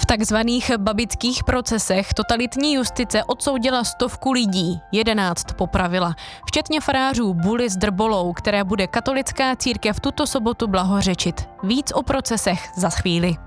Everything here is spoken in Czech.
takzvaných babických procesech totalitní justice odsoudila 100 lidí, 11 popravila, včetně farářů Buly s Drbolou, které bude katolická církev tuto sobotu blahořečit. Víc o procesech za chvíli.